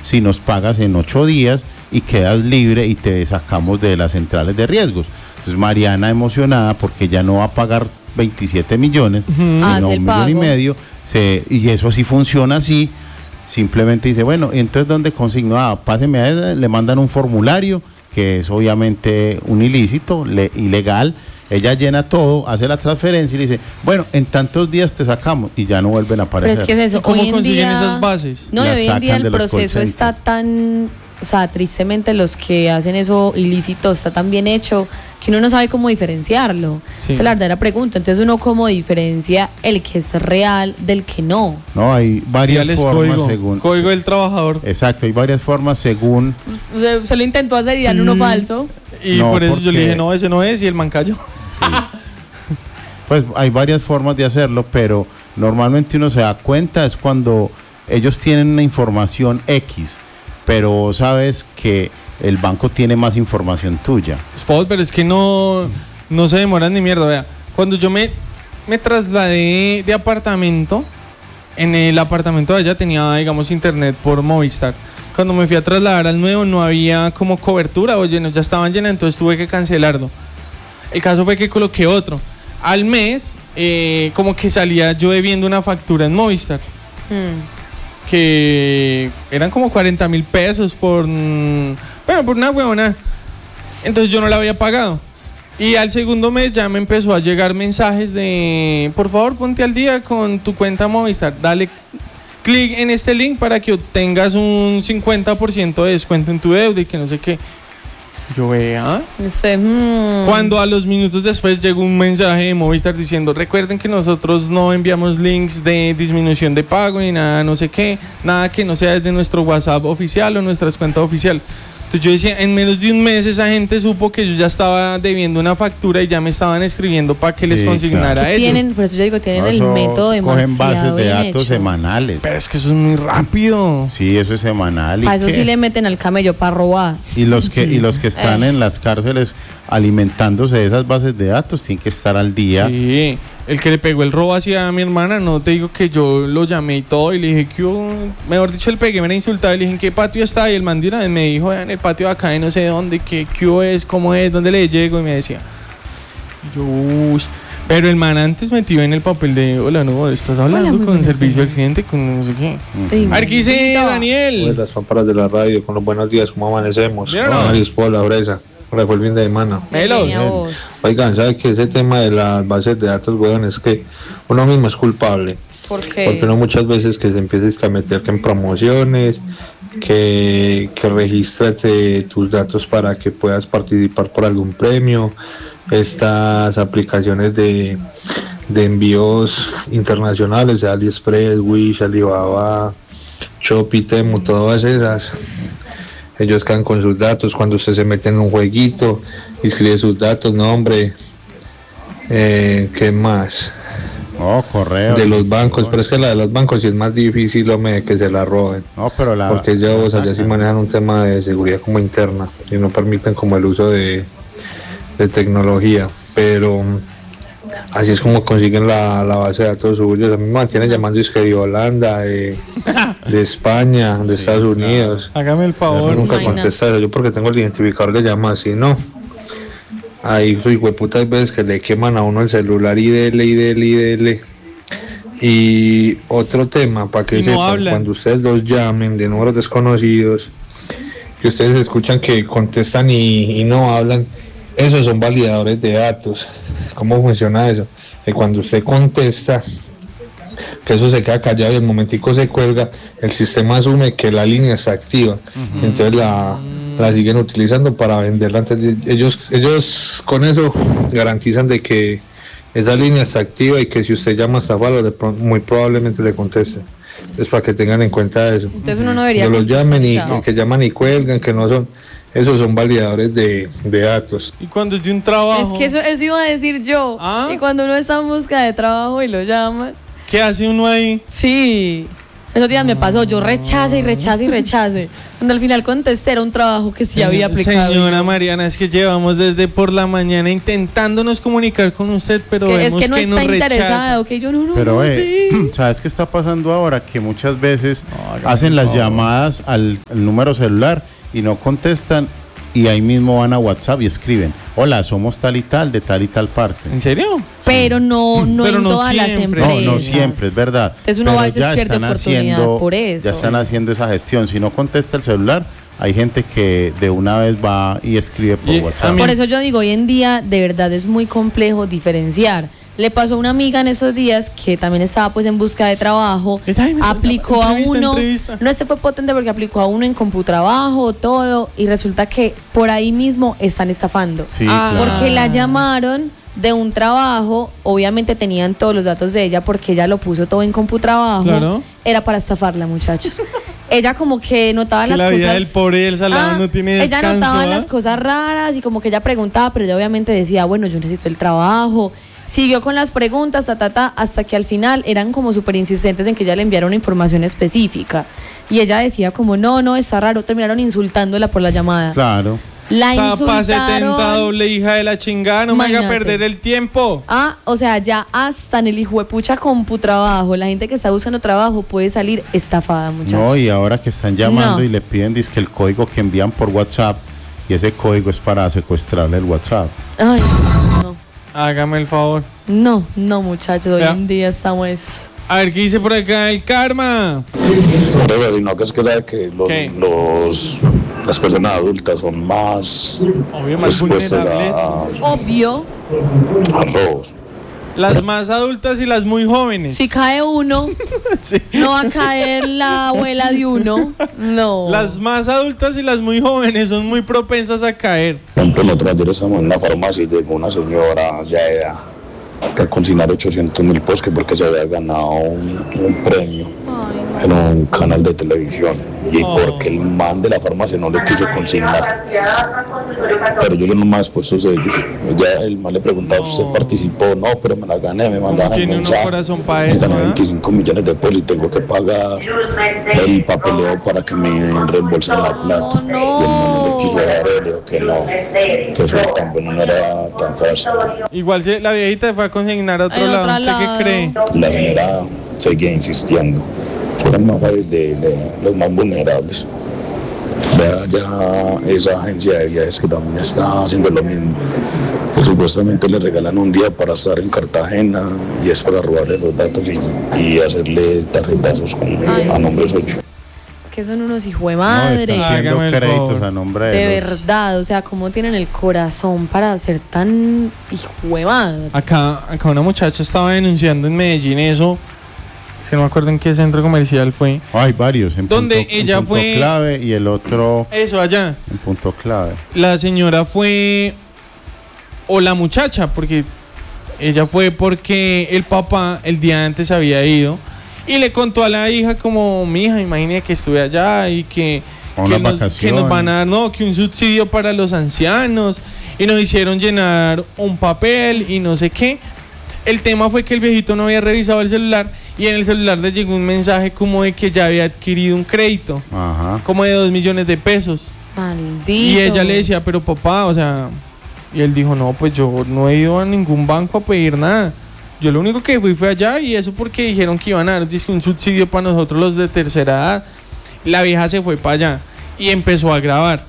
si nos pagas en 8 días y quedas libre y te sacamos de las centrales de riesgos. Entonces Mariana emocionada porque ya no va a pagar 27 millones, sino Hace el 1,5 pago. y eso sí funciona así. Simplemente dice, bueno, entonces ¿dónde consigno? Páseme a esa, le mandan un formulario que es obviamente un ilícito, ilegal. Ella llena todo, hace la transferencia y le dice, bueno, en tantos días te sacamos, y ya no vuelven a aparecer. Pero es que es eso. ¿Cómo hoy en consiguen día, esas bases? No, y Las hoy en día sacan de el los call proceso está centers. tan, o sea, tristemente los que hacen eso ilícito está tan bien hecho que uno no sabe cómo diferenciarlo. Sí. Esa es la verdadera pregunta. Entonces uno cómo diferencia el que es real del que no. No, hay varias Dígales formas código, según... código del trabajador. Exacto, hay varias formas según... Se lo intentó hacer y dan uno falso. Y No, por eso yo le porque- dije, no, ese no es, y el man cayó. Sí. Pues hay varias formas de hacerlo, pero normalmente uno se da cuenta es cuando ellos tienen una información X, pero vos sabes que el banco tiene más información tuya. Spot, pero es que no se demoran ni mierda. Vea, cuando yo me trasladé de apartamento, en el apartamento de allá tenía, digamos, internet por Movistar. Cuando me fui a trasladar al nuevo no había como cobertura, oye, no, ya estaban llenas, entonces tuve que cancelarlo. El caso fue que coloqué otro. Al mes, como que salía yo debiendo una factura en Movistar, que eran como 40.000 pesos por una huevona. Entonces yo no la había pagado. Y al segundo mes ya me empezó a llegar mensajes de, por favor, ponte al día con tu cuenta Movistar. Dale clic en este link para que obtengas un 50% de descuento en tu deuda y que no sé qué. Yo vea. Cuando a los minutos después llegó un mensaje de Movistar diciendo, recuerden que nosotros no enviamos links de disminución de pago ni nada, no sé qué, nada que no sea desde nuestro WhatsApp oficial o nuestras cuentas oficiales. Entonces yo decía, en menos de un mes esa gente supo que yo ya estaba debiendo una factura y ya me estaban escribiendo para que les Sí, consignara claro. a ellos. Tienen, por eso yo digo, tienen No, el eso método demasiado cogen bases de bien datos hecho. semanales. Pero es que eso es muy rápido. Sí, eso es semanal. A eso sí le meten al camello para robar. Y los que están en las cárceles alimentándose de esas bases de datos tienen que estar al día. Sí, el que le pegó el robo hacia mi hermana, no te digo que yo lo llamé y todo y le dije que mejor dicho le pegué, me insultado y le dije en qué patio está y el man de una vez me dijo en el patio de acá y no sé dónde, qué es, cómo es, dónde le llego y me decía yo, pero el man antes metió en el papel de hola, no, estás hablando muy con buenas servicio al noches. cliente, con no sé qué. Dime. A ver, ¿qué dice Daniel? Las pámparas de la radio, con los buenos días, ¿cómo amanecemos? ¿Vieron? Marius Pola, Bresa, fue el fin de semana. Melos. Bienvenida a vos. Oigan, ¿sabes qué? Ese tema de las bases de datos, weón, es que uno mismo es culpable. ¿Por qué? Porque uno muchas veces que se empieza a meter que en promociones, que registras tus datos para que puedas participar por algún premio, estas aplicaciones de envíos internacionales, AliExpress, Wish, Alibaba, Shopee, Temu, todas esas. Ellos quedan con sus datos cuando usted se mete en un jueguito, inscribe sus datos, nombre, ¿qué más? No, correo. De los bancos, pero es que la de los bancos sí es más difícil, hombre, que se la roben. No, pero Porque ellos allá sí sacan. manejan un tema de seguridad como interna y no permiten como el uso de tecnología. Pero así es como consiguen la base de datos suyos. A mí me mantienen llamando es que de Holanda, de España, de Estados Unidos. Hágame el Yo favor. nunca Imagina. contesto eso, yo porque tengo el identificador de llama así, ¿no? Ahí soy hueputa, hay veces que le queman a uno el celular y dele. Y otro tema, para que Y no sepan, hablan. cuando ustedes los llamen de números desconocidos, que ustedes escuchan que contestan y no hablan, esos son validadores de datos. ¿Cómo funciona eso? Que cuando usted contesta, que eso se queda callado y el momentico se cuelga, el sistema asume que la línea está activa. Entonces la siguen utilizando para venderla antes de, ellos con eso garantizan de que esa línea está activa y que si usted llama hasta Falo, muy probablemente le conteste. Es para que tengan en cuenta eso. Entonces uno no debería Que los llamen y contestar. que llaman y cuelgan, que no son, esos son validadores de datos. Y cuando es de un trabajo, Es que eso iba a decir yo. ¿Ah? Y cuando uno está en busca de trabajo y lo llaman. ¿qué hace uno ahí? Sí. Esos días me pasó, yo rechace. Cuando al final contesté, era un trabajo que sí había aplicado. Señora Mariana, es que llevamos desde por la mañana intentándonos comunicar con usted, pero es que no está interesado, que yo no. Pero sí. ¿Sabes qué está pasando ahora? Que muchas veces hacen las llamadas al número celular y no contestan, y ahí mismo van a WhatsApp y escriben: hola, somos tal y tal, de tal y tal parte. ¿En serio? Pero no Pero en no todas las siempre. empresas. No siempre, es verdad. Entonces uno Pero a veces ya pierde están oportunidad por eso. Ya están haciendo esa gestión. Si no contesta el celular, hay gente que de una vez va y escribe por Y WhatsApp. Por eso yo digo, hoy en día de verdad es muy complejo diferenciar. Le pasó a una amiga en esos días que también estaba pues en busca de trabajo, aplicó a uno, no, este fue potente porque aplicó a uno en Computrabajo, todo, y resulta que por ahí mismo están estafando. Sí, claro. Porque la llamaron de un trabajo, obviamente tenían todos los datos de ella porque ella lo puso todo en Computrabajo. Claro. Era para estafarla, muchachos. Ella como que notaba Que las la cosas. vida del pobre y el salado no tiene descanso. Ella notaba ¿ah? las cosas raras y como que ella preguntaba, pero ella obviamente decía, bueno, yo necesito el trabajo. Siguió con las preguntas, hasta que al final eran como súper insistentes en que ella le enviara una información específica. Y ella decía como, no, está raro. Terminaron insultándola por la llamada. Claro. La Zapa 70, insultaron. doble hija de la chingada, no me haga Imagínate. perder el tiempo. O sea, ya hasta en el hijuepucha Computrabajo, la gente que está buscando trabajo puede salir estafada, muchachos. No, y ahora que están llamando No. y le piden dizque el código que envían por WhatsApp, y ese código es para secuestrarle el WhatsApp. Ay, no. Hágame el favor. No, muchachos, hoy Ya. en día estamos... A ver, ¿qué dice por acá el karma? Pero sino que es que sabe que ¿Qué? las personas adultas son más Obvio, más expuestas vulnerables. Obvio, a robos. Las más adultas y las muy jóvenes. si cae uno, Sí. no va a caer la abuela de uno. No. Las más adultas y las muy jóvenes son muy propensas a caer. Por ejemplo, nosotros ayer estábamos en una farmacia y llegó una señora ya de edad a consignar 800.000 pesos que porque se había ganado un premio Ay, no. en un canal de televisión y Oh. porque el man de la farmacia no le quiso consignar. Pero yo no más puesto ellos. Ya el man le preguntaba, ¿usted participó? No, pero me la gané, me mandaron el tiene uno mensaje. corazón pa' Me eso, gané ¿eh? 25 millones de pesos y tengo que pagar el papeleo para que me reembolsen la plata. No. Y el man no le quiso dar, le dijo que no, que eso tampoco no era tan fácil. Igual si la viejita fue a consignar a otro En lado. otro ¿Usted lado. qué cree? La señora seguía insistiendo. Fueron más fáciles de los más vulnerables. Ya esa agencia de viajes que también está haciendo lo mismo. Que supuestamente le regalan un día para estar en Cartagena y es para robarle los datos y hacerle tarjetazos a nombres 8. Es que son unos hijos de No, madre. están Hágame pidiendo el créditos favor. a nombre De de los... verdad, o sea, cómo tienen el corazón para ser tan hijo de madre. Acá una muchacha estaba denunciando en Medellín eso. Es que no me acuerdo en qué centro comercial fue. Hay varios. En Donde punto, ella en punto fue- clave y el otro Eso, allá. en punto clave. La señora fue, o la muchacha, porque ella fue porque el papá el día antes había ido y le contó a la hija como, mi hija, imagínate que estuve allá y que Unas nos vacaciones. van a dar, no, que un subsidio para los ancianos y nos hicieron llenar un papel y no sé qué. El tema fue que el viejito no había revisado el celular y en el celular le llegó un mensaje como de que ya había adquirido un crédito, Ajá. como de 2 millones de pesos. Maldito. Y ella le decía, pero papá, o sea, y él dijo, no, pues yo no he ido a ningún banco a pedir nada. Yo lo único que fui fue allá y eso porque dijeron que iban a dar un subsidio para nosotros los de tercera edad. La vieja se fue para allá y empezó a grabar,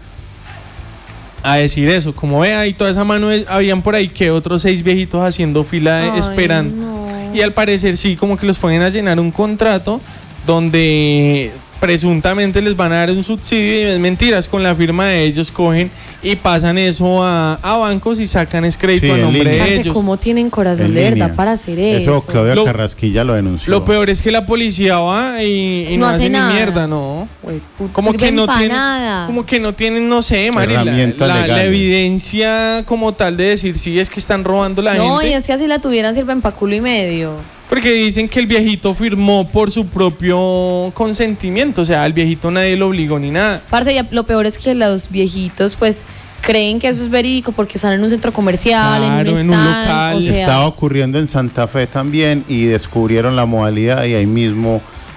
a decir eso. Como vea, y toda esa mano habían por ahí que otros 6 viejitos haciendo fila Ay, esperando. no. Y al parecer sí, como que los ponen a llenar un contrato donde presuntamente les van a dar un subsidio y es mentiras, con la firma de ellos cogen y pasan eso a bancos y sacan ese crédito Sí, a en nombre línea. de Parce, ellos. cómo tienen corazón En de verdad línea. para hacer eso. Eso Claudia Lo- Carrasquilla lo denunció. Lo peor es que la policía va y no hace ni nada. mierda, ¿no? Güey, puta, Como que sirven no pa' tienen, nada. como que no tienen, no sé, Mari, Herramientas la legales. evidencia como tal de decir si es que están robando la No, y gente. es que así la tuvieran sirven pa' culo y medio. Porque dicen que el viejito firmó por su propio consentimiento, o sea, al viejito nadie lo obligó ni nada. Parce, ya lo peor es que los viejitos, pues, creen que eso es verídico porque están en un centro comercial, Claro, en un en un stand, local. o sea, Estaba ocurriendo en Santa Fe también y descubrieron la modalidad y ahí mismo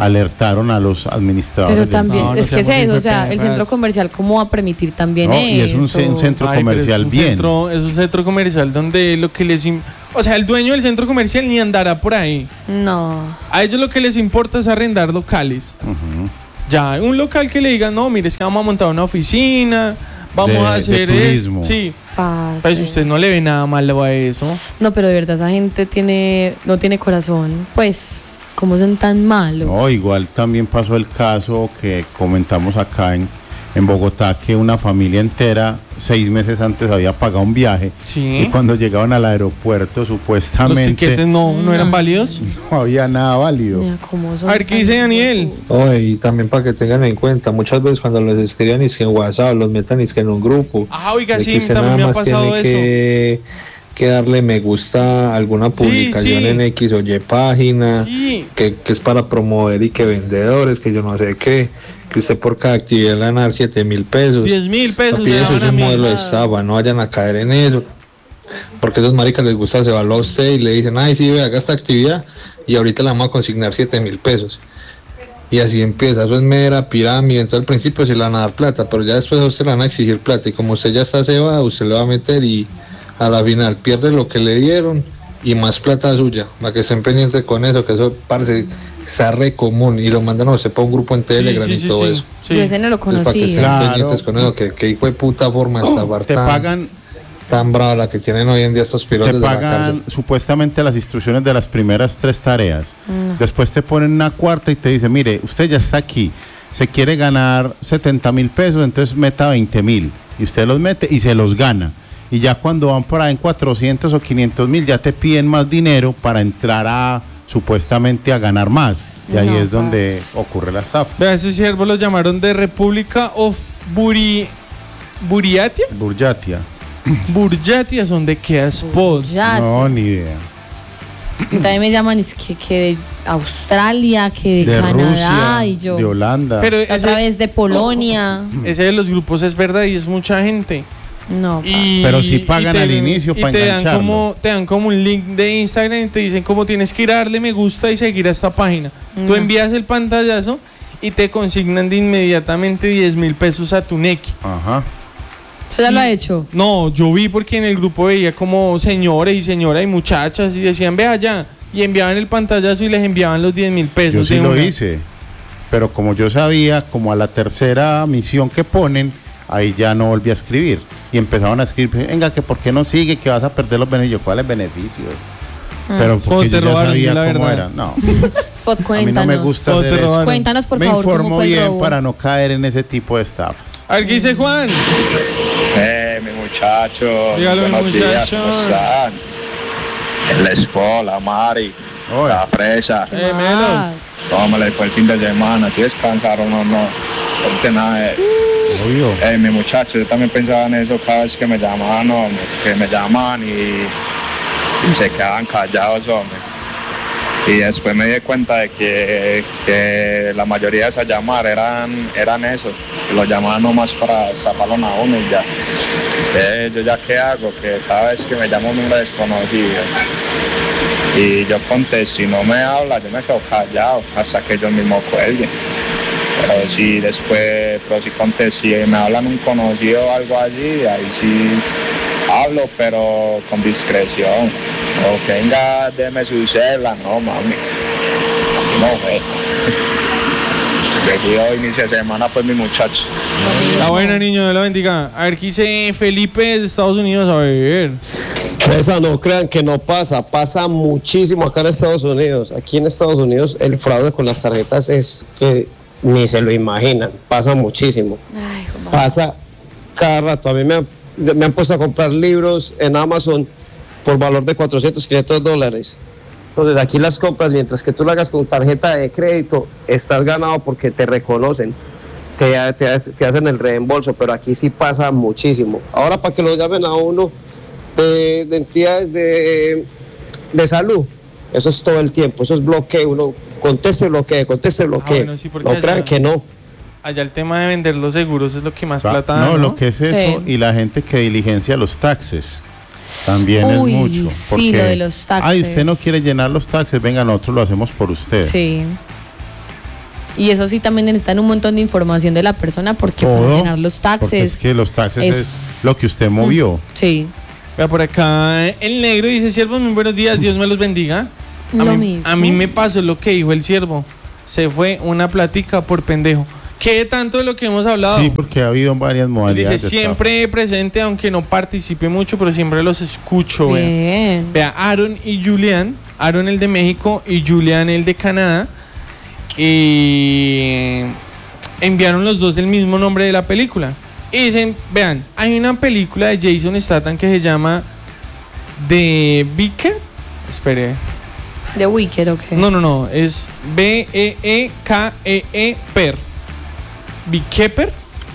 alertaron a los administradores. Pero también, No, es que es eso, o sea, el perras. centro comercial, ¿cómo va a permitir también No, eso? y es un centro Ay, pero comercial es un bien. es un centro comercial donde lo que o sea, el dueño del centro comercial ni andará por ahí. No. A ellos lo que les importa es arrendar locales. Ujú. Ya, un local que le digan, no, mire, es que vamos a montar una oficina, vamos a hacer de turismo. Sí, Parce. pues usted no le ve nada malo a eso. No, pero de verdad esa gente no tiene corazón. Pues, ¿cómo son tan malos? No, igual también pasó el caso que comentamos acá en Bogotá, que una familia entera 6 meses antes había pagado un viaje Sí. y cuando llegaban al aeropuerto Los supuestamente tiquetes no eran válidos. no había nada válido. Mira cómo son A ver, ¿qué tan dice Daniel? hijos de Y también para que tengan en cuenta, muchas veces cuando los escriban es que en WhatsApp, los metan es que en un grupo. Ajá, oiga, de sí, que usted también me nada ha más pasado tiene eso. que darle me gusta a alguna publicación sí. en X o Y página, Sí. que es para promover y que vendedores, que yo no sé qué, que usted por cada actividad le van a dar 7.000 pesos. 10.000 pesos Papi, me eso daban es a un mí. modelo de estafa, no vayan a caer en eso. Porque esos maricas les gusta se va a usted y le dicen, ay, sí, ve, haga esta actividad y ahorita le vamos a consignar 7.000 pesos. Y así empieza, eso es mera pirámide. Entonces al principio se le van a dar plata, pero ya después a usted le van a exigir plata. Y como usted ya está cebado, usted le va a meter y a la final pierde lo que le dieron y más plata suya. Para que estén pendientes con eso, que eso parece está re común y lo mandan a usted para un grupo en Telegram y todo eso. Sí. Yo ese no lo Entonces, para que conocía. estén Claro. pendientes con eso, que hijo de puta forma de estafar Te pagan tan brava la que tienen hoy en día estos pilotos Te de la pagan cárcel. supuestamente las instrucciones de las primeras 3 tareas. Después te ponen una cuarta y te dicen, mire, usted ya está aquí, se quiere ganar 70.000 pesos, entonces meta 20.000. Y usted los mete y se los gana. Y ya cuando van por ahí en 400 o 500.000, ya te piden más dinero para entrar supuestamente a ganar más. Y ahí No, es donde ocurre la estafa. Vea, ese siervo lo llamaron de República of Buriatia. Buryatia. Buryatia, ¿son de qué spot? Ya. No, ni idea. Y también me llaman es que de Australia, que de Canadá Rusia, y yo. de Holanda. Pero Otra vez de Polonia. ese de los grupos es verdad y es mucha gente. No, Pero si pagan al inicio y para te dan engancharlo. te dan como un link de Instagram y te dicen cómo tienes que ir a darle me gusta y seguir a esta página. Tú No. envías el pantallazo y te consignan de inmediatamente 10.000 pesos a tu Nequi. Ajá. ¿Eso ya lo ha hecho? No, yo vi porque en el grupo veía como señores y señoras y muchachas y decían, ve allá. Y enviaban el pantallazo y les enviaban los 10.000 pesos. Yo sí de lo una. hice, pero como yo sabía, como a la tercera misión que ponen, ahí ya no volví a escribir. Y empezaban a escribir, venga, que por qué no sigue, que vas a perder los beneficios. ¿Cuáles beneficios? Pero ¿Cómo porque te yo ya robaron? sabía La cómo verdad. era. No, Spot, a mí cuéntanos. no me gusta ¿Cómo te hacer eso. robaron? Cuéntanos, por Me favor, cómo informo fue el bien robo. para no caer en ese tipo de estafas. A ver, ¿qué dice Juan? Mi muchacho. Dígalo, mi buenos días, muchacho. ¿cómo están? En la escuela, Mari, Oye. la fresa. ¿Qué Melos. más? ¿Cómo le fue el fin de semana? Si descansaron o no. Porque nada, Obvio. mi muchacho, yo también pensaba en eso cada vez que me llamaban, hombre, que me llaman y se quedaban callados, hombre. Y después me di cuenta de que la mayoría de esas llamadas eran esos, que los llamaban nomás para zafarlo a uno y ya. Yo ya qué hago, que cada vez que me llama un número desconocido y yo contesto, si no me habla, yo me quedo callado hasta que ellos mismos cuelguen. Pero si contesto, si me hablan un conocido o algo así, ahí sí hablo, pero con discreción. O que venga, deme su cela, no mami. No, Decido inicio de semana, pues mi muchacho. La buena, niño, Dios la bendiga. A ver, ¿qué dice Felipe de Estados Unidos? A ver. Esa no crean que no pasa muchísimo acá en Estados Unidos. Aquí en Estados Unidos el fraude con las tarjetas es que ni se lo imaginan, pasa muchísimo. Ay, Juan. Pasa cada rato. A mí me han puesto a comprar libros en Amazon por valor de $400, $500. Entonces aquí las compras, mientras que tú lo hagas con tarjeta de crédito, estás ganado porque te reconocen, te hacen el reembolso, pero aquí sí pasa muchísimo. Ahora para que lo llamen a uno de entidades de salud, eso es todo el tiempo, eso es bloqueo, uno conteste, bloquee. bueno, sí, porque no crean allá- que no. Allá el tema de vender los seguros es lo que más plata da, No, lo que es eso Sí. y la gente que diligencia los taxes. También Uy, es mucho. sí, Porque, lo de los taxes. Ay, usted no quiere llenar los taxes, venga, nosotros lo hacemos por usted. Sí. Y eso sí también necesitan un montón de información de la persona porque para llenar los taxes. Porque es que los taxes es lo que usted movió. Sí. Vea, por acá el negro dice: siervos, muy buenos días, Dios me los bendiga. A mí me pasó lo que dijo el siervo. Se fue una plática por pendejo. ¿Qué tanto de lo que hemos hablado? Sí, porque ha habido varias modalidades. Dice, siempre presente, aunque no participe mucho, pero siempre los escucho. Bien. Vea, Aaron y Julian, Aaron el de México y Julian el de Canadá, y enviaron los dos el mismo nombre de la película. Y dicen, vean, hay una película de Jason Statham que se llama The Wicked. Espere. The Wicked, ok. No, es Beekkeeper. Beekeeper.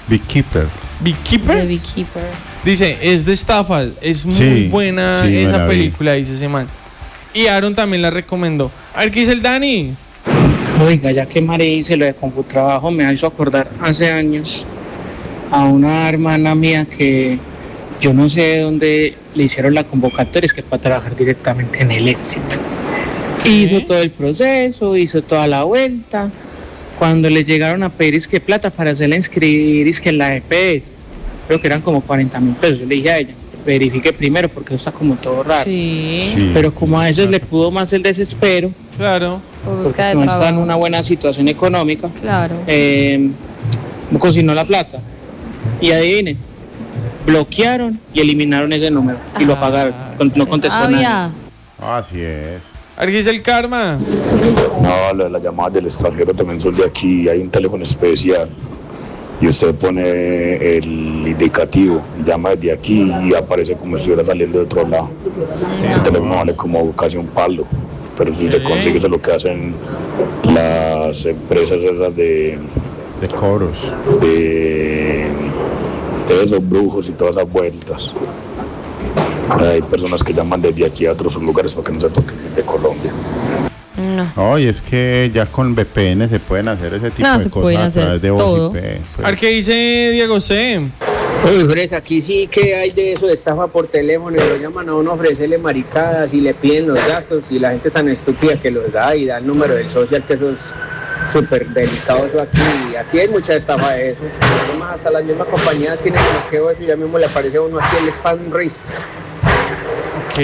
The Beekeeper. Dice, es de estafas, es muy buena esa película, dice ese man. Y Aaron también la recomendó. A ver, ¿qué dice el Dani? Oiga, ya que Mari dice lo de CompuTrabajo, me hizo acordar hace años a una hermana mía que yo no sé de dónde le hicieron la convocatoria, es que para trabajar directamente en el Éxito. Hizo todo el proceso, hizo toda la vuelta. Cuando le llegaron a pedir es que plata para hacerla inscribir, es que en la EPS, creo que eran como 40.000 pesos. Yo le dije a ella, verifique primero porque eso está como todo raro. Sí. Pero como a ellos le pudo más el desespero, claro, porque no está en una buena situación económica, claro, no cocinó la plata. Y adivinen, bloquearon y eliminaron ese número y lo apagaron. No contestó nada. Así es. A ver, ¿qué dice el Karma? No, las llamadas del extranjero también son de aquí. Hay un teléfono especial y usted pone el indicativo, llama desde aquí y aparece como si estuviera saliendo de otro lado. Ese teléfono vale como casi un palo, pero si se consigue, eso es lo que hacen las empresas esas de cobros, de esos brujos y todas esas vueltas. Hay personas que llaman desde aquí a otros lugares para que no se toquen de Colombia. No. Y es que ya con VPN se pueden hacer ese tipo de cosas a través de todo. OGP. Pues. A ver, ¿qué dice Diego C? Oye, Fresa, aquí sí que hay de eso de estafa por teléfono y lo llaman a uno a ofrecerle maricadas y le piden los datos y la gente es tan estúpida que los da y da el número del social, que eso es súper delicado eso aquí. Aquí hay mucha estafa de eso. Además, hasta las mismas compañías tienen bloqueo eso y ya mismo le aparece a uno aquí el spam risk. Ok.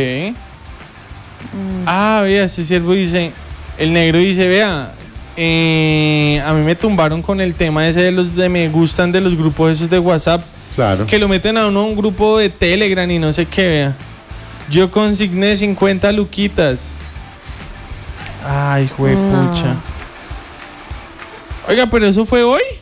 Vea, ese siervo dice, el negro dice, vea, a mí me tumbaron con el tema ese de los de me gustan de los grupos esos de WhatsApp. Claro. Que lo meten a uno a un grupo de Telegram y no sé qué, vea. Yo consigné 50 luquitas. Ay, juepucha. Oiga, pero eso fue hoy.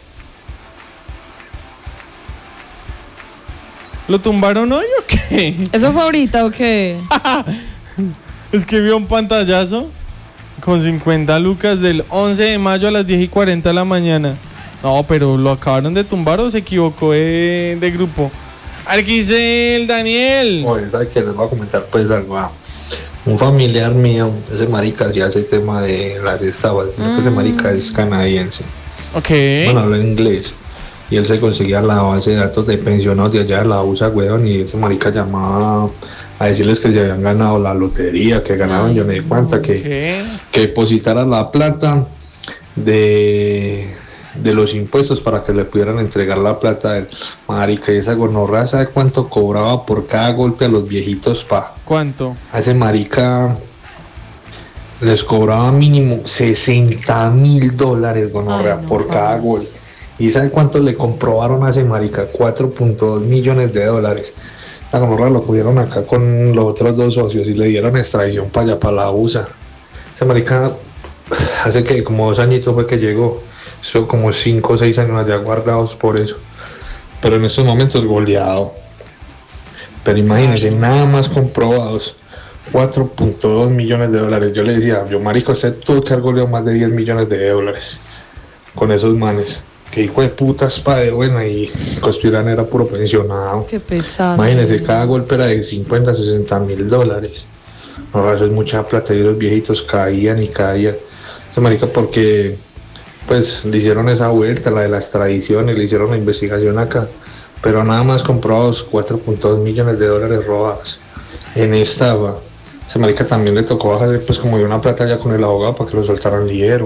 ¿Lo tumbaron hoy o qué? ¿Eso fue ahorita o qué? Es que vio un pantallazo con 50 lucas del 11 de mayo a las 10:40 de la mañana. No, pero ¿lo acabaron de tumbar o se equivocó de grupo? Aquí dice el Daniel. Oye, ¿sabes qué? Les voy a comentar pues algo. Un familiar mío, ese marica hacía ese tema de las estafas. Ese marica es canadiense. Ok. Bueno, habla en inglés. Y él se conseguía la base de datos de pensionados de allá de la USA, weón, y ese marica llamaba a decirles que se habían ganado la lotería, que ganaban yo no sé cuánta, que depositaran la plata de los impuestos para que le pudieran entregar la plata del marica. Y esa gonorra, ¿sabe cuánto cobraba por cada golpe a los viejitos, pa? ¿Cuánto? A ese marica les cobraba mínimo $60,000, gonorrea, por cada golpe. ¿Y sabe cuánto le comprobaron a ese marica? $4.2 millones. La gonorrea lo cogieron acá con los otros dos socios y le dieron extradición para allá, para la USA. Ese marica hace que como 2 añitos fue que llegó. Son como 5 o 6 años allá guardados por eso. Pero en estos momentos goleado. Pero imagínense, nada más comprobados, $4.2 millones. Yo le decía, marico, usted tuvo que haber goleado más de $10 millones con esos manes. Que hijo de puta espada de buena, y Cospirán era puro pensionado. Qué pesado. Imagínense, cada golpe era de $50, $60,000. No, eso es mucha plata, y los viejitos caían y caían. Ese marica, porque pues le hicieron esa vuelta, la de la extradición, y le hicieron la investigación acá, pero nada más comprobados $4.2 millones robados en estafa. Ese marica también le tocó bajar pues como de una plata ya con el abogado para que lo soltaran ligero.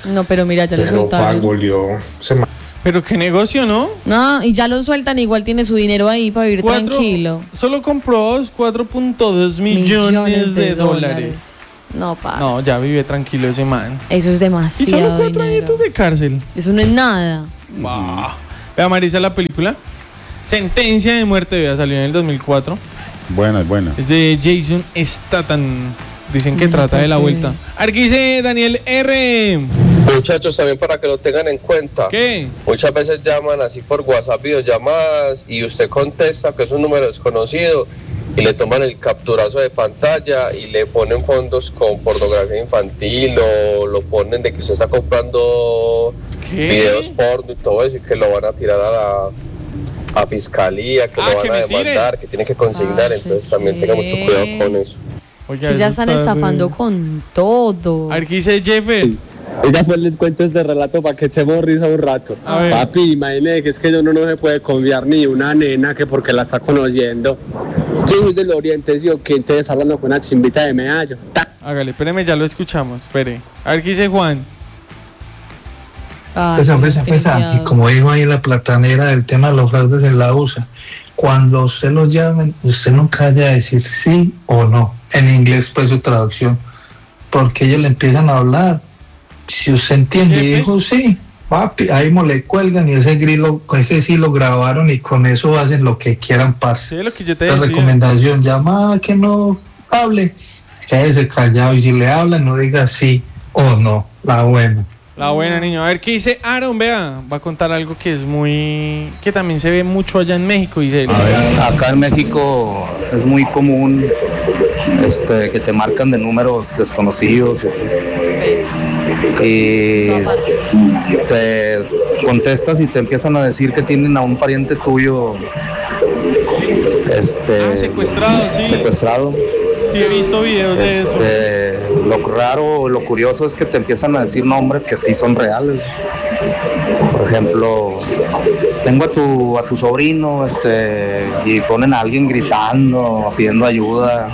No, pero mira, ya lo Pero soltaron. Pero qué negocio, ¿no? No, y ya lo sueltan, igual tiene su dinero ahí para vivir tranquilo. Solo compró 4.2 millones de dólares. No, parce. No, ya vive tranquilo ese man. Eso es demasiado. Y solo 4 añitos de cárcel. Eso no es nada. Vea, Marisa, la película Sentencia de muerte, vea, salió en el 2004. Buena. Es de Jason Statham. Dicen que trata de la vuelta. A ver, ¿qué dice Daniel R? Muchachos, también para que lo tengan en cuenta. ¿Qué? Muchas veces llaman así por WhatsApp, videollamadas, y usted contesta que es un número desconocido y le toman el capturazo de pantalla y le ponen fondos con pornografía infantil o lo ponen de que usted está comprando videos porno y todo eso y que lo van a tirar a fiscalía, que lo van a demandar, que tiene que consignar. Entonces también tenga mucho cuidado con eso. Es que ya están estafando con todo. A ver, ¿qué dice Jeffer? Oiga, pues les cuento este relato para que echemos risa un rato. Papi, imagínate que es que uno no se puede confiar ni una nena que porque la está conociendo. Yo soy del Oriente, ¿sí? O que entonces hablando con una chimbita de medallo. Hágale, espéreme, ya lo escuchamos. Espere. A ver, ¿qué dice Juan? Y como dijo ahí la platanera del tema de los fraudes en la USA, cuando usted los llamen, usted nunca vaya a decir sí o no. En inglés, pues su traducción, porque ellos le empiezan a hablar. Si usted entiende y dijo sí, papi, ahí le cuelgan y ese sí lo grabaron y con eso hacen lo que quieran, parce. Sí, lo que yo te la decía. Recomendación, llama que no hable, quédese callado y si le hablan no diga sí o no, la buena. La buena, niño. A ver, ¿qué dice Aaron? Vea, va a contar algo que es que también se ve mucho allá en México. Dice, acá en México es muy común que te marcan de números desconocidos y te contestas y te empiezan a decir que tienen a un pariente tuyo secuestrado. Sí, he visto videos de eso. Lo raro, lo curioso es que te empiezan a decir nombres que sí son reales. Por ejemplo, tengo a tu sobrino, y ponen a alguien gritando, pidiendo ayuda.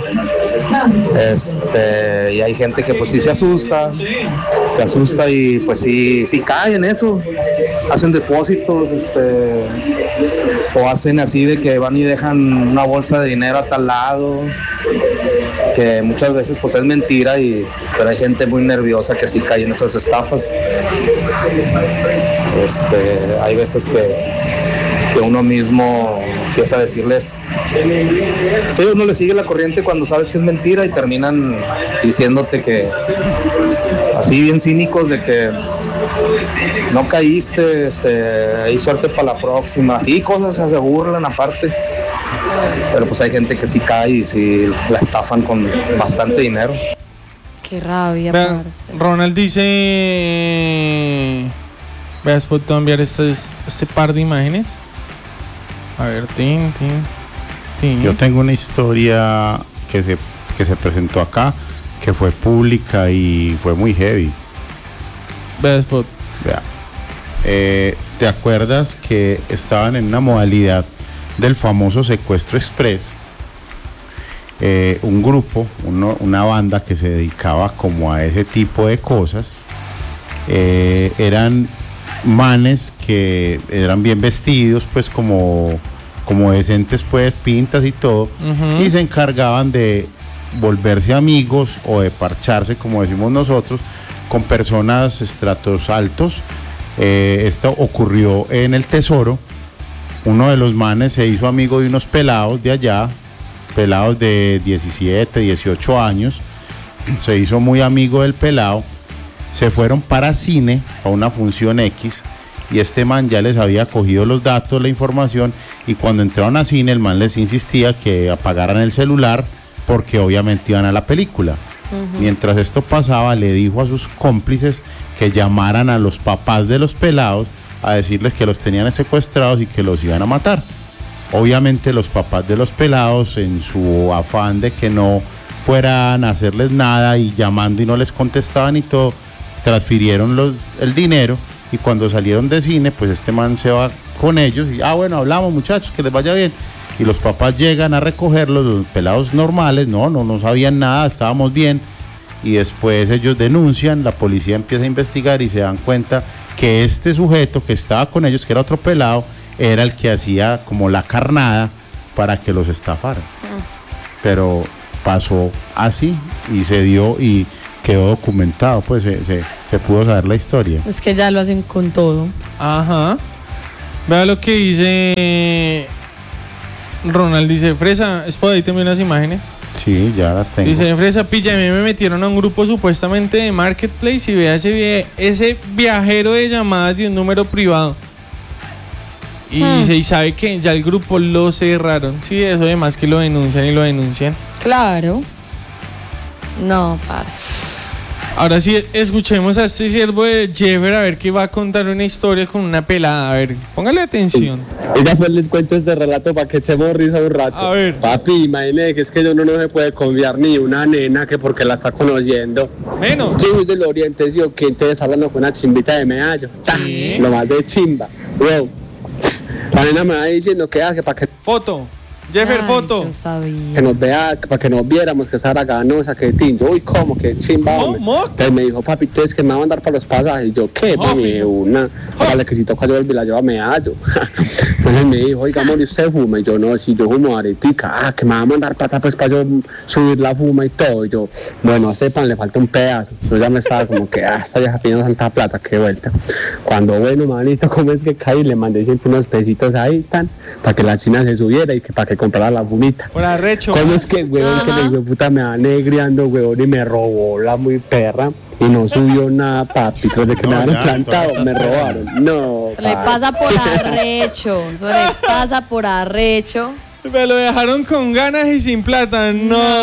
Y hay gente que pues sí se asusta y pues sí cae en eso. Hacen depósitos, o hacen así de que van y dejan una bolsa de dinero a tal lado, que muchas veces pues es mentira, pero hay gente muy nerviosa que sí cae en esas estafas. Hay veces que uno mismo empieza a decirles, sí, uno le sigue la corriente cuando sabes que es mentira y terminan diciéndote que, así bien cínicos, de que no caíste, y suerte para la próxima, así cosas, se burlan aparte. Pero pues hay gente que sí cae y sí la estafan con bastante dinero. Qué rabia, parce. Ronald dice, veas, puedo enviar este par de imágenes. A ver, tin. Yo tengo una historia que se presentó acá, que fue pública y fue muy heavy. Veas, Spot. Vea. ¿Te acuerdas que estaban en una modalidad del famoso secuestro express? Un grupo, una banda que se dedicaba como a ese tipo de cosas, eran manes que eran bien vestidos, pues como decentes, pues pintas y todo, y se encargaban de volverse amigos o de parcharse, como decimos nosotros, con personas estratos altos. Esto ocurrió en el Tesoro. Uno de los manes se hizo amigo de unos pelados de allá, pelados de 17, 18 años, se hizo muy amigo del pelado, se fueron para cine, a una función X, y este man ya les había cogido los datos, la información, y cuando entraron a cine el man les insistía que apagaran el celular porque obviamente iban a la película. Mientras esto pasaba, le dijo a sus cómplices que llamaran a los papás de los pelados a decirles que los tenían secuestrados y que los iban a matar. Obviamente los papás de los pelados, en su afán de que no fueran a hacerles nada y llamando y no les contestaban y todo, transfirieron el dinero, y cuando salieron de cine, pues este man se va con ellos y bueno, hablamos, muchachos, que les vaya bien. Y los papás llegan a recogerlos, los pelados normales, no sabían nada, estábamos bien. y después ellos denuncian, la policía empieza a investigar y se dan cuenta que este sujeto que estaba con ellos, que era otro pelado, era el que hacía como la carnada para que los estafaran. Pero pasó así y se dio y quedó documentado, pues se pudo saber la historia. Es que ya lo hacen con todo. Ajá. Vea lo que dice Ronald, dice, Fresa, ¿es por ahí también unas imágenes? Sí, ya las tengo. Dice, Fresa, pilla, a mí me metieron a un grupo supuestamente de Marketplace y vea ese viajero de llamadas de un número privado. Y dice, y sabe que ya el grupo lo cerraron. Sí, eso además que lo denuncian. Claro. No, parce. Ahora sí, escuchemos a este siervo de Jeffer a ver que va a contar una historia con una pelada. A ver, póngale atención. Y después les cuento este relato para que echemos risa un rato. A ver. Papi, imagínate que es que uno no se puede confiar ni una nena que porque la está conociendo. Menos. Yo soy del oriente, ¿sí? Que entonces hablando con una chimbita de medallo. Sí. Lo más de chimba. Wow. La nena me va diciendo que para que... Foto. Jeffer, foto. Yo sabía. Que nos vea, para que nos viéramos que esa era ganosa, que tinto. Uy, ¿cómo? Que chimba, hombre. Entonces me dijo, papi, ¿ustedes que me va a mandar para los pasajes? Y yo, ¿qué? Pues una. Vale, que si toca yo volví la lleva medallo. Entonces me dijo, oiga, amor, ¿y usted fuma? Y yo, no, si yo fumo aretica. Que me va a mandar plata pues para yo subir la fuma y todo. Y yo, bueno, a este pan le falta un pedazo. Yo ya me estaba como que, esta vieja pidiendo tanta plata, qué vuelta. Cuando, bueno, manito, ¿cómo es que caí? Le mandé siempre unos pesitos ahí, tan, para que la china se subiera y que para que comprara la fumita. Por arrecho. ¿Cómo es que, weón, que le digo, puta, me va negreando, weón, y me robó la muy perra? Y no subió nada, papi. Desde que me han plantado, me robaron. No. Se le pasa por arrecho. Eso le pasa por arrecho. Me lo dejaron con ganas y sin plata.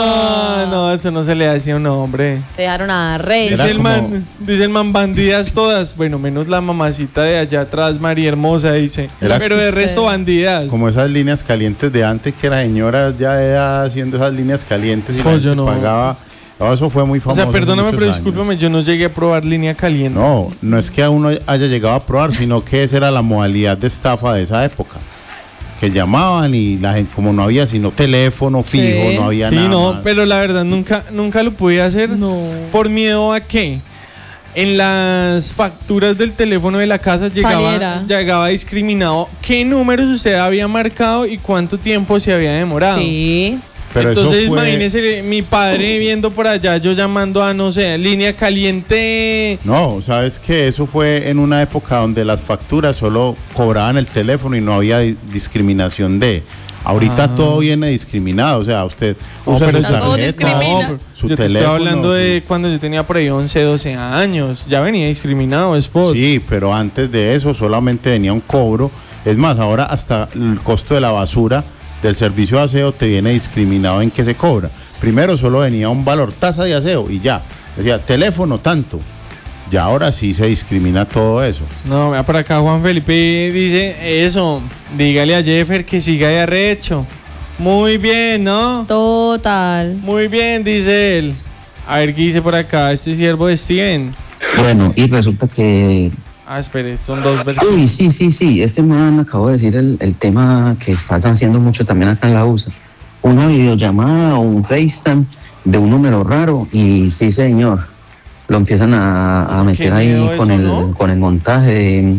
No, eso no se le hacía a un hombre. Te dejaron a arrecho. Dice el man, bandidas todas. Bueno, menos la mamacita de allá atrás, María Hermosa, dice. Pero de resto, bandidas. Como esas líneas calientes de antes, que la señora ya de edad haciendo esas líneas calientes y la gente pagaba. No, eso fue muy famoso. O sea, perdóname, pero discúlpame, yo no llegué a probar línea caliente. No es que a uno haya llegado a probar, sino que esa era la modalidad de estafa de esa época. Que llamaban y la gente, como no había sino teléfono fijo, no había nada. Sí, no, más. Pero la verdad nunca lo pude hacer. No. ¿Por miedo a qué? En las facturas del teléfono de la casa llegaba discriminado qué números usted había marcado y cuánto tiempo se había demorado. Sí. Pero entonces imagínese mi padre viendo por allá, yo llamando a, no sé, línea caliente. No, sabes que eso fue en una época donde las facturas solo cobraban el teléfono y no había discriminación de. Ahorita todo viene discriminado, o sea, usted usa su tarjeta, su teléfono. Estoy hablando de cuando yo tenía por ahí 11, 12 años, ya venía discriminado, Spot. Sí, pero antes de eso solamente venía un cobro. Es más, ahora hasta el costo de la basura del servicio de aseo te viene discriminado en que se cobra. Primero solo venía un valor, tasa de aseo y ya. Decía, teléfono tanto. Ya ahora sí se discrimina todo eso. No, vea por acá Juan Felipe dice eso. Dígale a Jeffer que siga de arrecho. Muy bien, ¿no? Total. Muy bien, dice él. A ver qué dice por acá este siervo de Steven. Bueno, y resulta que... espere, son dos versiones. Sí. Este man acabo de decir el tema que están haciendo mucho también acá en la USA. Una videollamada o un FaceTime de un número raro y sí, señor, lo empiezan a meter ahí con el montaje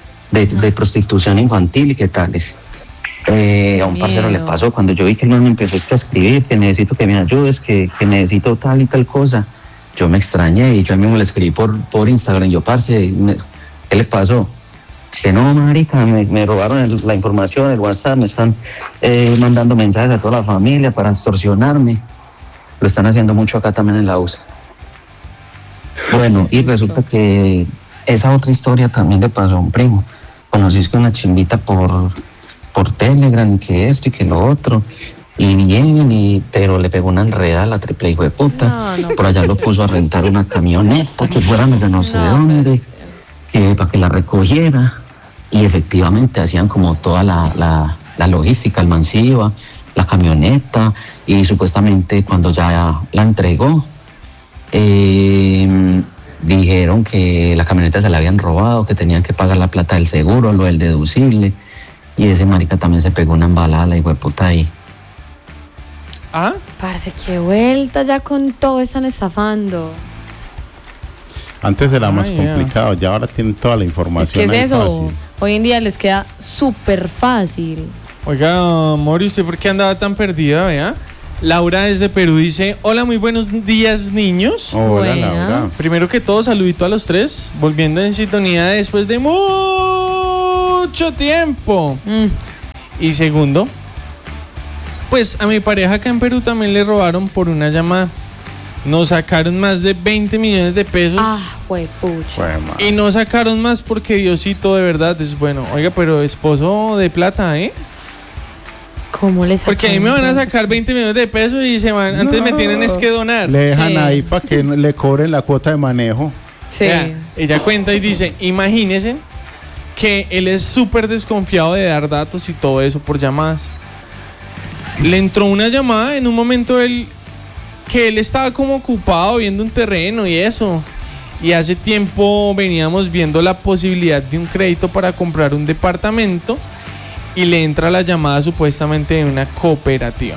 de prostitución infantil y qué tales. A un parcero le pasó cuando yo vi que el man empezó a escribir que necesito que me ayudes, que necesito tal y tal cosa. Yo me extrañé y yo mismo le escribí por Instagram. Yo, parce, ¿qué le pasó? Que no, marica, me robaron la información, el WhatsApp, me están mandando mensajes a toda la familia para extorsionarme. Lo están haciendo mucho acá también en la USA. Bueno, y resulta que esa otra historia también le pasó a un primo. Conocí que una chimbita por Telegram y que esto y que lo otro. Y bien, pero le pegó una enredada a la triple hijo de puta. Por allá lo puso a rentar una camioneta que fuera no sé dónde. Para que la recogiera y efectivamente hacían como toda la logística, el mansiva, la camioneta y supuestamente cuando ya la entregó dijeron que la camioneta se la habían robado, que tenían que pagar la plata del seguro, lo del deducible y ese marica también se pegó una embalada la hijo de puta ahí. ¿Ah? Parce, qué vuelta, ya con todo están estafando. Antes era más complicado, ya ahora tienen toda la información. Es que es eso, fácil. Hoy en día les queda súper fácil. Oiga, Mori, ¿usted por qué andaba tan perdida, vea? Laura desde Perú dice, hola, muy buenos días, niños. Hola, Laura. Primero que todo, saludito a los tres, volviendo en sintonía después de mucho tiempo. Y segundo, pues a mi pareja acá en Perú también le robaron por una llamada. Nos sacaron más de 20 millones de pesos. Ah, huepucha. Y no sacaron más porque Diosito de verdad es bueno. Oiga, pero esposo de plata, ¿eh? ¿Cómo les sacan? Porque ahí me van a sacar 20 millones de pesos y se van, antes me tienen es que donar. Le dejan ahí para que le cobren la cuota de manejo. Sí. Ella cuenta y dice, imagínense que él es súper desconfiado de dar datos y todo eso por llamadas. Le entró una llamada en un momento que él estaba como ocupado viendo un terreno y eso. Y hace tiempo veníamos viendo la posibilidad de un crédito para comprar un departamento y le entra la llamada supuestamente de una cooperativa.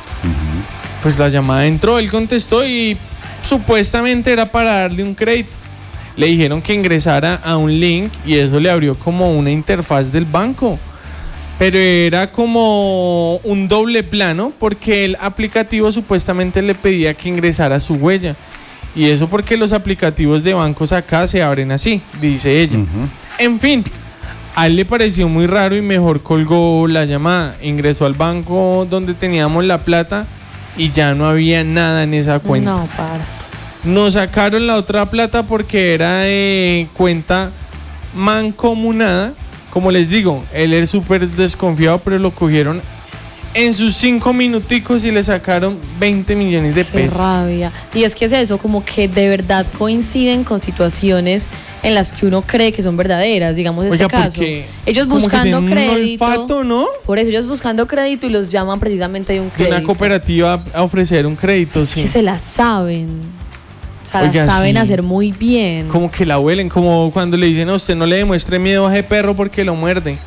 Pues la llamada entró, él contestó y supuestamente era para darle un crédito. Le dijeron que ingresara a un link y eso le abrió como una interfaz del banco. Pero era como un doble plano porque el aplicativo supuestamente le pedía que ingresara su huella. Y eso porque los aplicativos de bancos acá se abren así, dice ella. En fin, a él le pareció muy raro y mejor colgó la llamada. Ingresó al banco donde teníamos la plata y ya no había nada en esa cuenta. No, parce. Nos sacaron la otra plata porque era cuenta mancomunada. Como les digo, él es súper desconfiado, pero lo cogieron en sus 5 minuticos y le sacaron 20 millones de pesos. Qué rabia. Y es que es eso, como que de verdad coinciden con situaciones en las que uno cree que son verdaderas, digamos en este caso. Ellos buscando crédito. Un olfato, ¿no? Por eso ellos buscando crédito y los llaman precisamente de un crédito. De una cooperativa a ofrecer un crédito, es sí. que se la saben. O sea, Oiga, la saben sí. hacer muy bien. Como que la huelen, como cuando le dicen a usted no le demuestre miedo a ese perro porque lo muerde.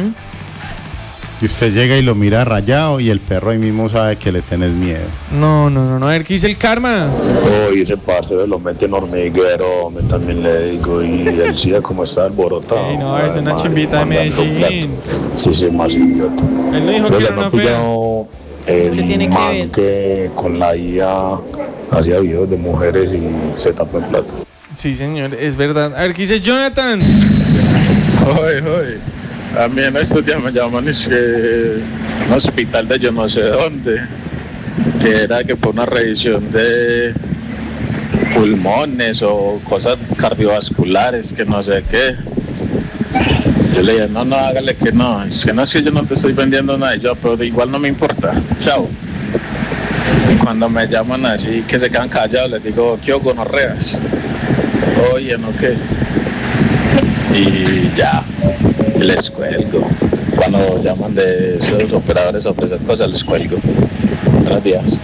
Y usted llega y lo mira rayado y el perro ahí mismo sabe que le tenés miedo. No. A ver, ¿qué dice el karma? Hoy ese parcero lo mete en hormiguero, me también le digo, y él sí, como está alborotado. No, es una chimbita de Medellín. Sí, más idiota. Él no dijo que era una fea. El tiene que man ver? que con la IA hacía videos de mujeres y se tapó en plata. Sí, señor, es verdad. A ver, ¿qué dice Jonathan? Hoy. A mí en estos días me llaman un hospital de yo no sé dónde, que era que por una revisión de pulmones o cosas cardiovasculares, que no sé qué. Yo le dije, no, hágale que no, es que yo no te estoy vendiendo nada, y yo, pero igual no me importa, chao. Y cuando me llaman así, que se quedan callados, les digo, ¿qué gonorreas? Oye, ¿no qué? Y ya, les cuelgo. Cuando llaman de esos operadores a ofrecer cosas, les cuelgo. Buenos días.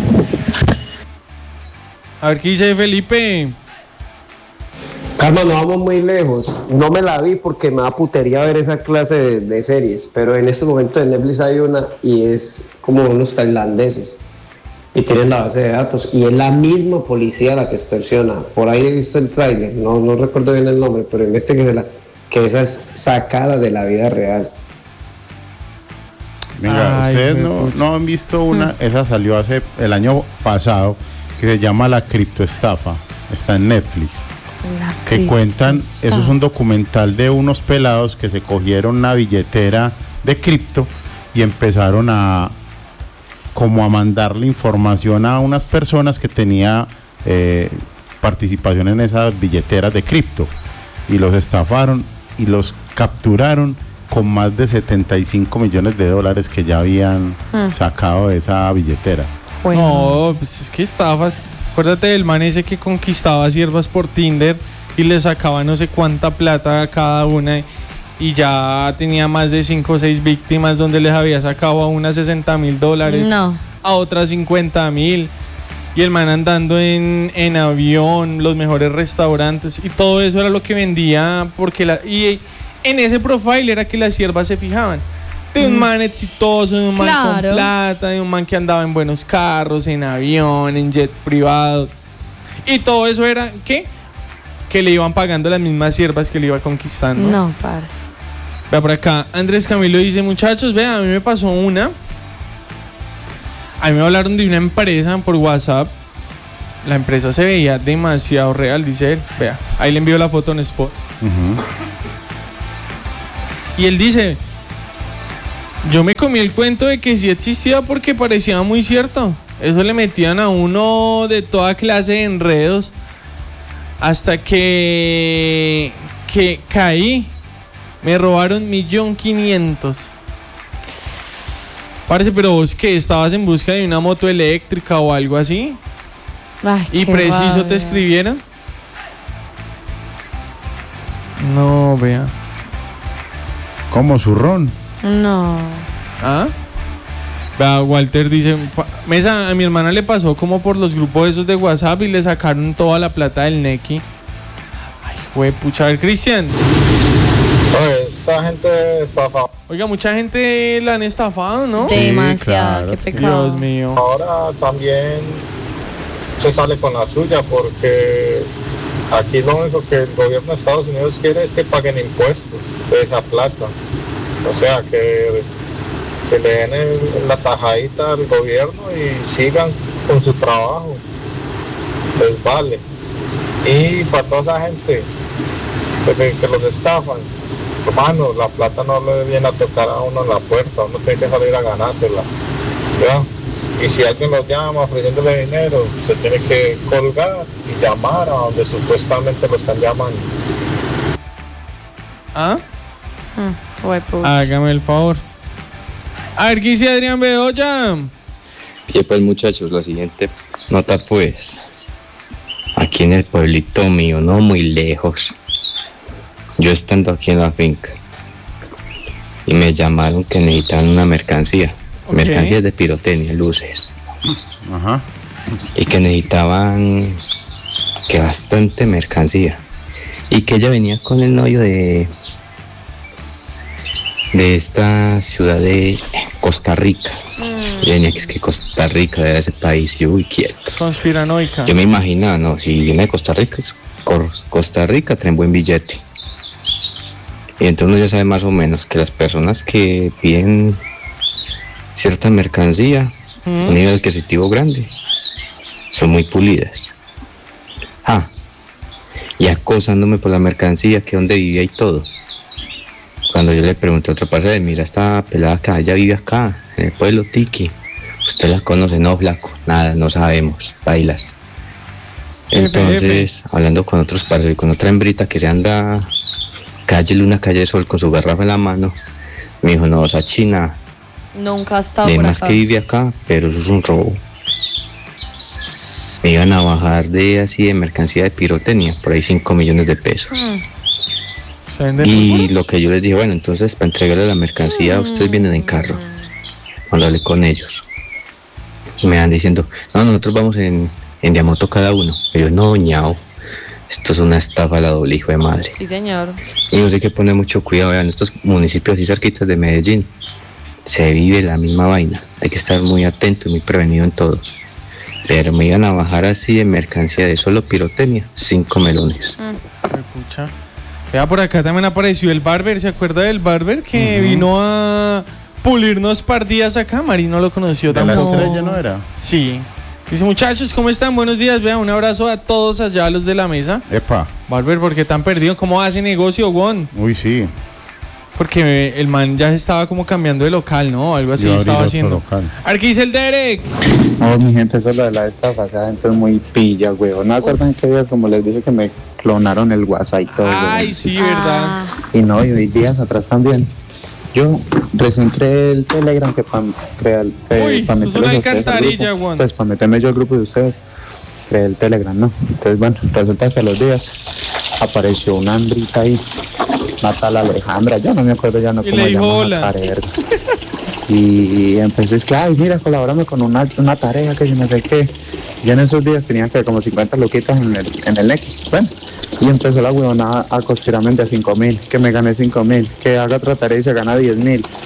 A ver, ¿qué dice Felipe? Karma, no vamos muy lejos. No me la vi porque me da putería ver esa clase de series, pero en este momento en Netflix hay una y es como unos tailandeses y tienen la base de datos y es la misma policía la que extorsiona. Por ahí he visto el tráiler, no recuerdo bien el nombre, pero en este que esa es sacada de la vida real. Venga, ustedes no han visto una, esa salió el año pasado, que se llama La Criptoestafa, está en Netflix. Que cuentan, eso es un documental de unos pelados que se cogieron una billetera de cripto y empezaron a mandarle información a unas personas que tenía participación en esas billeteras de cripto y los estafaron y los capturaron con más de 75 millones de dólares que ya habían sacado de esa billetera. No, pues es que estafas. Acuérdate del man ese que conquistaba siervas por Tinder y le sacaba no sé cuánta plata a cada una y ya tenía más de 5 o 6 víctimas donde les había sacado a unas $60,000, a otras 50,000 y el man andando en avión, los mejores restaurantes y todo eso era lo que vendía porque y en ese profile era que las siervas se fijaban. De un man exitoso, de un man con Claro. plata, de un man que andaba en buenos carros, en avión, en jets privados. Y todo eso era, ¿qué? Que le iban pagando las mismas siervas que le iba conquistando. No, parce. Vea por acá, Andrés Camilo dice, muchachos, vean, a mí me pasó una. A mí me hablaron de una empresa por WhatsApp. La empresa se veía demasiado real, dice él. Vea, ahí le envío la foto en Spot. Y él dice, yo me comí el cuento de que sí existía porque parecía muy cierto. Eso le metían a uno de toda clase de enredos. Hasta que caí. Me robaron 1.500.000. Parece, pero vos que estabas en busca de una moto eléctrica o algo así. Ay, Y qué preciso rabia. te escribieron. No, vea. Como zurrón. No. ¿Ah? Vea, Walter dice, Mesa, a mi hermana le pasó como por los grupos esos de WhatsApp y le sacaron toda la plata del Neki. Ay, güey, pucha, a ver, Cristian. Oye, esta gente estafa. Oiga, mucha gente la han estafado, ¿no? Demasiado, qué pecado. Dios mío. Ahora también se sale con la suya porque aquí lo único que el gobierno de Estados Unidos quiere es que paguen impuestos de esa plata. O sea, que le den la tajadita al gobierno y sigan con su trabajo. Les vale. Y para toda esa gente que los estafan, hermano, la plata no le viene a tocar a uno en la puerta, uno tiene que salir a ganársela. ¿Ya? Y si alguien lo llama ofreciéndole dinero, se tiene que colgar y llamar a donde supuestamente lo están llamando. ¿Ah? Hágame el favor. A ver, ¿qué dice Adrián Bedoya? Bien, pues muchachos, la siguiente nota pues, aquí en el pueblito mío, no muy lejos, yo estando aquí en la finca, y me llamaron que necesitaban una mercancía, mercancías de pirotecnia, luces, y que necesitaban que bastante mercancía, y que ella venía con el novio de esta ciudad de Costa Rica. Y venía que es que Costa Rica era ese país, yo uy, quieto. Conspiranoica. Yo me imaginaba, no, si viene de Costa Rica, Costa Rica trae buen billete. Y entonces uno ya sabe más o menos que las personas que piden cierta mercancía, un nivel adquisitivo grande, son muy pulidas. Y acosándome por la mercancía, que donde vivía y todo. Cuando yo le pregunté a otra parte, mira, esta pelada acá, ella vive acá, en el pueblo Tiki. ¿Usted la conoce? No, flaco. Nada, no sabemos. Bailas. Entonces, hablando con otros parceros y con otra hembrita que se anda calle luna, calle sol con su garrafa en la mano, me dijo, no, esa china, Nunca ha estado de por más acá. que vive acá, pero eso es un robo. Me iban a bajar de así de mercancía de pirotecnia, por ahí 5 millones de pesos. Y lo que yo les dije, bueno, entonces para entregarle la mercancía, ustedes vienen en carro. Cuando hablé con ellos, y me van diciendo, no, nosotros vamos en diamoto cada uno. Y yo, no, ñao, esto es una estafa a la doble, hijo de madre. Sí, señor. Y no sé qué poner mucho cuidado, vean, estos municipios así cerquitas de Medellín, se vive la misma vaina. Hay que estar muy atento y muy prevenido en todo. Pero me iban a bajar así de mercancía de solo pirotecnia, 5 melones. Pucha. Vea, por acá también apareció el barber. ¿Se acuerda del barber que vino a pulirnos par días acá? Mari no lo conoció ¿De la tampoco. Estrella no era? Sí. Dice, muchachos, ¿cómo están? Buenos días. Vea, un abrazo a todos allá, los de la mesa. Epa. Barber, ¿por qué están perdidos? ¿Cómo hace negocio, Gon? Uy, sí. Porque el man ya estaba como cambiando de local, ¿no? Algo así Iba a abrir estaba otro haciendo. local. A ver, ¿qué dice el Derek? No, mi gente, eso es lo de la estafa, esa gente es muy pilla, weón. ¿No acuerdan que días, como les dije, que me clonaron el WhatsApp y todo? Ay, weón? sí, verdad. Y no, y hoy días atrás también. Yo recién creé el Telegram que para crear, Uy, para eso es una meterlos a ustedes al alcantarilla, grupo, weón. pues para meterme yo al grupo de ustedes, creé el Telegram, ¿no? Entonces, bueno, resulta que a los días apareció una hembrita ahí, una tal Alejandra, yo no me acuerdo ya no Y cómo le se dijo llama hola. esa verga. Y empezó a decir, ay, mira, colabórame con una tarea que yo no sé qué. Yo en esos días tenía que como 50 loquitas en el X. Bueno, y empezó la huevona a conspirarme de 5.000, que me gané 5.000, que haga otra tarea y se gana 10.000.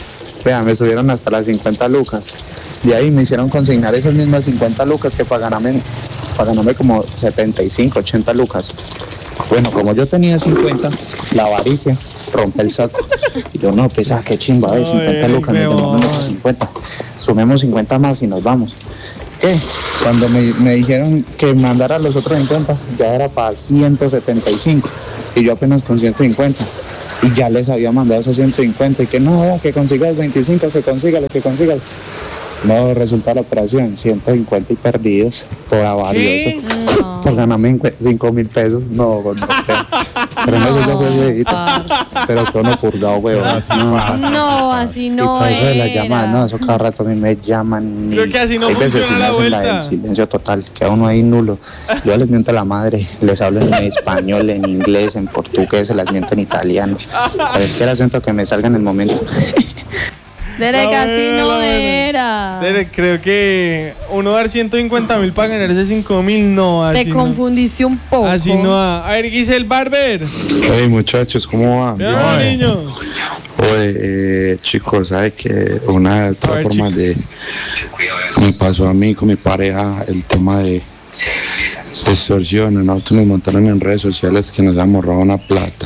Vea, me subieron hasta las 50 lucas. De ahí me hicieron consignar esas mismas 50 lucas que para ganarme como 75, 80 lucas. Bueno, como yo tenía 50, la avaricia rompe el saco. Y yo, no, pues, qué chimba, 50 lucas, me ganamos otros 50. Sumemos 50 más y nos vamos. ¿Qué? Cuando me dijeron que mandara los otros 50, ya era para 175. Y yo apenas con 150. Y ya les había mandado esos 150. Y que no, que consigas 25, que consígalo. No, resulta la operación, 150 y perdidos por avarioso. No. Por ganarme 5,000 pesos. No, pero no, eso fue viejito. Pero que uno purgado, weón. No, así no es. era. Las llamadas, no, eso cada rato a mí me llaman. Creo que así no funciona la vuelta. En silencio total, queda uno ahí nulo. Yo les miento a la madre, les hablo en español, en inglés, en portugués, se las miento en italiano. Pero es que el acento que me salga en el momento. Derek, así no era. Derek, creo que uno dar 150.000 para ganarse 5.000, no. Así te confundiste un poco. Así no va. A ver, Giselle Barber. Hey, muchachos, ¿cómo van? Hola, niño. Oye, chicos, ¿sabes que una de las formas de... Me pasó a mí con mi pareja el tema de extorsión? Nosotros nos montaron en redes sociales que nos habíamos robado una plata.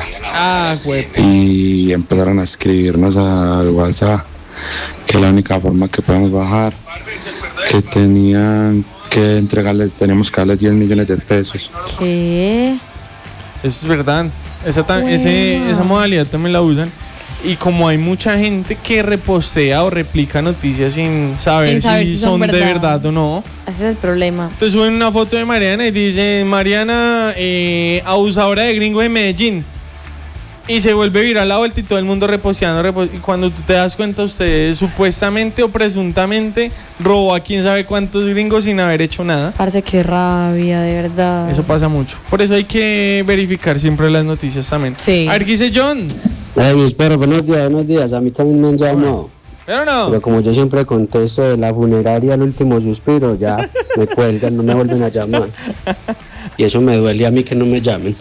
Y empezaron a escribirnos al WhatsApp que la única forma que podemos bajar, que tenían que entregarles, teníamos que darles 10 millones de pesos. ¿Qué? Eso es verdad. Esa modalidad también la usan. Y como hay mucha gente que repostea o replica noticias sin saber si son de verdad o no. Ese es el problema. Entonces suben una foto de Mariana y dicen: Mariana, abusadora de gringo de Medellín. Y se vuelve viral la vuelta y todo el mundo reposteando. Y cuando tú te das cuenta, usted supuestamente o presuntamente robó a quién sabe cuántos gringos sin haber hecho nada. Parece que rabia, de verdad. Eso pasa mucho. Por eso hay que verificar siempre las noticias también. Sí. A ver, ¿qué dice John? Espero, buenos días. A mí también me han llamado. Pero no. Pero como yo siempre contesto de la funeraria al último suspiro, ya me cuelgan, no me vuelven a llamar. Y eso me duele a mí que no me llamen.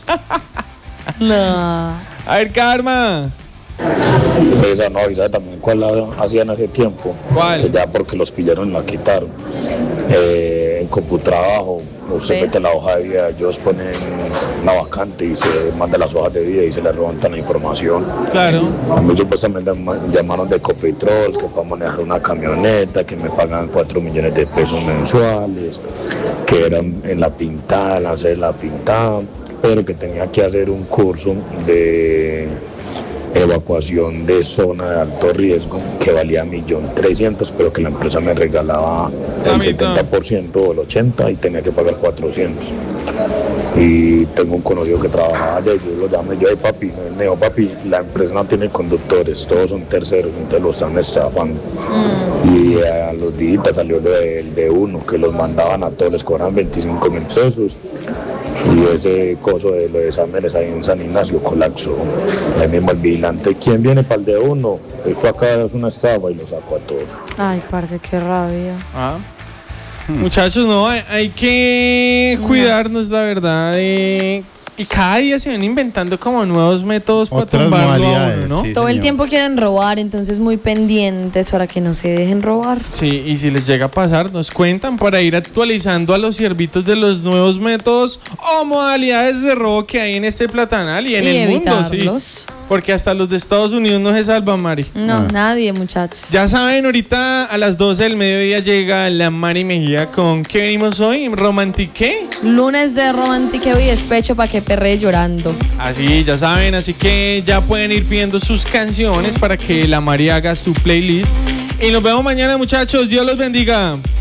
No. A ver, Karma. Esa no, ¿y sabe también cuál la hacían hace tiempo? ¿Cuál? Que ya porque los pillaron y la quitaron. En Computrabajo, usted mete la hoja de vida, ellos ponen una vacante y se manda las hojas de vida y se le levantan la información. Claro. A mí supuestamente me llamaron de Ecopetrol, que para manejar una camioneta, que me pagan 4 millones de pesos mensuales, que eran en la pintada, lancé la pintada, pero que tenía que hacer un curso de evacuación de zona de alto riesgo que valía 1.300.000, pero que la empresa me regalaba el 70% o el 80% y tenía que pagar 400. Y tengo un conocido que trabajaba allá y yo lo llamé, papi, me dijo, papi, la empresa no tiene conductores, todos son terceros, entonces lo están estafando. Y a los días salió lo del de uno, que los mandaban a todos, les cobran 25.000 pesos. Y ese coso de los exámenes ahí en San Ignacio colapsó. Ahí mismo el vigilante, ¿quién viene para el de uno? Esto acá es una estafa y lo sacó a todos. Ay, parce, qué rabia. Muchachos, no, hay que cuidarnos, la verdad. Y cada día se van inventando como nuevos métodos para tumbarlo a uno, ¿no? Sí, todo el tiempo quieren robar, entonces muy pendientes para que no se dejen robar. Sí, y si les llega a pasar, nos cuentan para ir actualizando a los siervitos de los nuevos métodos o modalidades de robo que hay en este platanal y en el mundo, sí. Porque hasta los de Estados Unidos no se salvan, Mari. No, nadie, muchachos. Ya saben, ahorita a las 12 del mediodía llega la Mari Mejía con ¿qué venimos hoy? ¿Romantique? Lunes de romantiqueo y despecho para que perree llorando. Así, ya saben, así que ya pueden ir pidiendo sus canciones para que la Mari haga su playlist. Y nos vemos mañana, muchachos. Dios los bendiga.